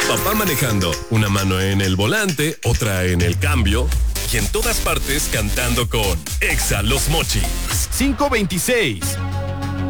Papá manejando, una mano en el volante, otra en el cambio, y en todas partes cantando con Exa Los Mochis. 526.